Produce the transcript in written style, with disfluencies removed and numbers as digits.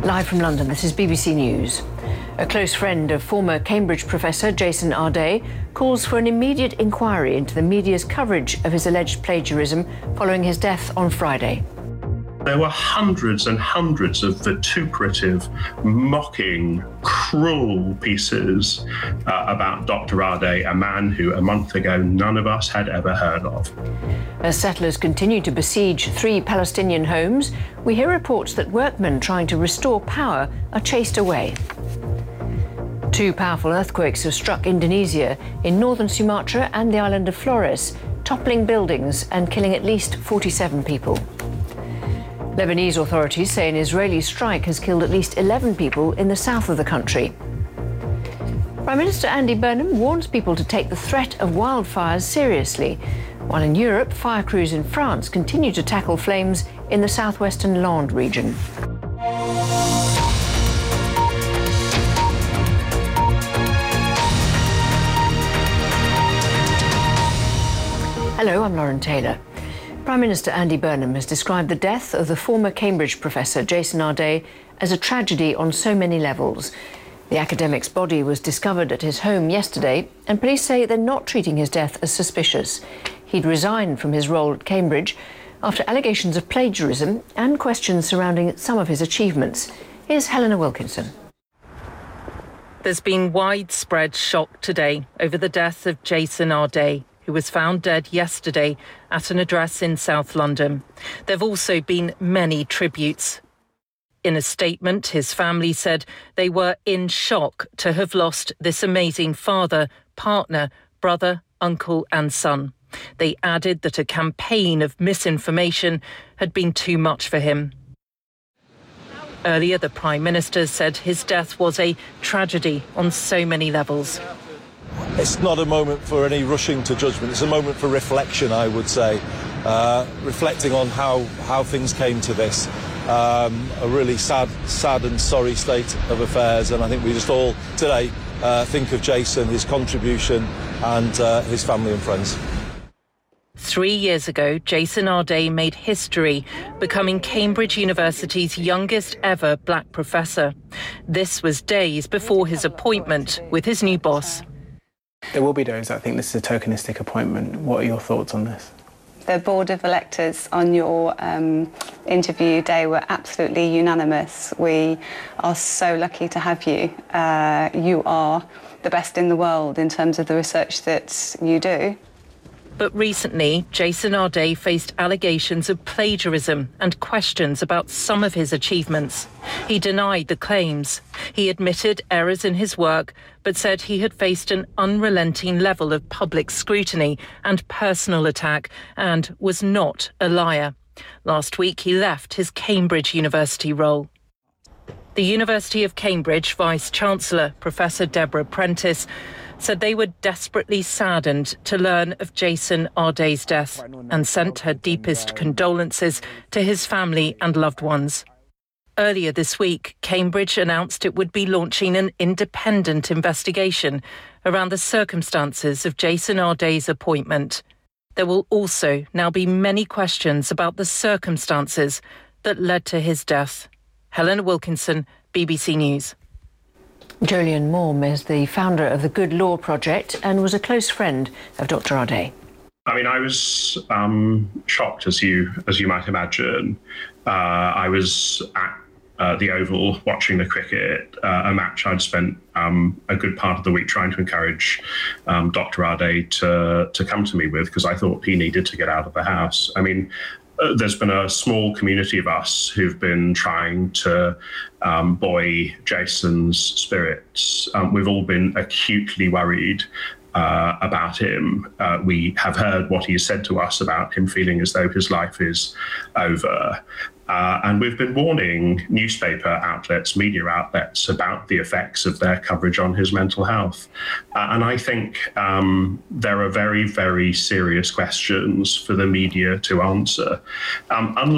Live from London, this is BBC News. A close friend of former Cambridge professor Jason Arday calls for an immediate inquiry into the media's coverage of his alleged plagiarism following his death on Friday. There were hundreds and hundreds of vituperative, mocking, cruel pieces about Dr. Arday, a man who a month ago none of us had ever heard of. As settlers continue to besiege 3 Palestinian homes, we hear reports that workmen trying to restore power are chased away. 2 powerful earthquakes have struck Indonesia in northern Sumatra and the island of Flores, toppling buildings and killing at least 47 people. Lebanese authorities say an Israeli strike has killed at least 11 people in the south of the country. Prime Minister Andy Burnham warns people to take the threat of wildfires seriously, while in Europe, fire crews in France continue to tackle flames in the southwestern Landes region. Hello, I'm Lauren Taylor. Prime Minister Andy Burnham has described the death of the former Cambridge professor Jason Arday as a tragedy on so many levels. The academic's body was discovered at his home yesterday, and police say they're not treating his death as suspicious. He'd resigned from his role at Cambridge after allegations of plagiarism and questions surrounding some of his achievements. Here's Helena Wilkinson. There's been widespread shock today over the death of Jason Arday, who was found dead yesterday at an address in South London. There have also been many tributes. In a statement, his family said they were in shock to have lost this amazing father, partner, brother, uncle and son. They added that a campaign of misinformation had been too much for him. Earlier, the Prime Minister said his death was a tragedy on so many levels. It's not a moment for any rushing to judgment. It's a moment for reflection, I would say, reflecting on how things came to this. A really sad and sorry state of affairs, and I think we just all today think of Jason, his contribution and his family and friends. 3 years ago, Jason Arday made history, becoming Cambridge University's youngest ever black professor. This was days before his appointment with his new boss. There will be those that think this is a tokenistic appointment. What are your thoughts on this? The board of electors on your interview day were absolutely unanimous. We are so lucky to have you. You are the best in the world in terms of the research that you do. But recently, Jason Arday faced allegations of plagiarism and questions about some of his achievements. He denied the claims. He admitted errors in his work, but said he had faced an unrelenting level of public scrutiny and personal attack and was not a liar. Last week, he left his Cambridge University role. The University of Cambridge Vice-Chancellor, Professor Deborah Prentice, said they were desperately saddened to learn of Jason Arday's death and sent her deepest condolences to his family and loved ones. Earlier this week, Cambridge announced it would be launching an independent investigation around the circumstances of Jason Arday's appointment. There will also now be many questions about the circumstances that led to his death. Helena Wilkinson, BBC News. Jolyon Maugham is the founder of the Good Law Project and was a close friend of Dr. Arday. I mean, I was shocked, as you might imagine. I was at the Oval watching the cricket, a match I'd spent a good part of the week trying to encourage Dr. Arday to come to me with, because I thought he needed to get out of the house. I mean, there's been a small community of us who've been trying to buoy Jason's spirits. We've all been acutely worried about him. We have heard what he said to us about him feeling as though his life is over. And we've been warning newspaper outlets, media outlets, about the effects of their coverage on his mental health. And I think there are very, very serious questions for the media to answer.